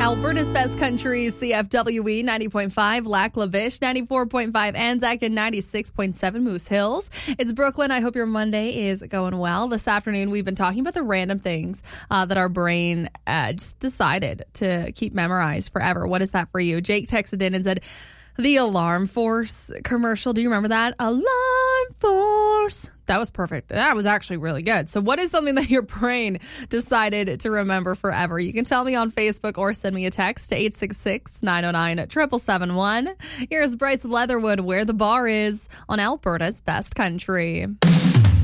Alberta's best country, CFWE 90.5, Lac La Biche 94.5, Anzac and 96.7, Moose Hills. It's Brooklyn. I hope your Monday is going well. This afternoon, we've been talking about the random things that our brain just decided to keep memorized forever. What is that for you? Jake texted in and said, the Alarm Force commercial. Do you remember that? Alarm Force. That was perfect. That was actually really good. So what is something that your brain decided to remember forever? You can tell me on Facebook or send me a text to 866-909-7771. Here's Bryce Leatherwood, Where the Bar Is on Alberta's Best Country.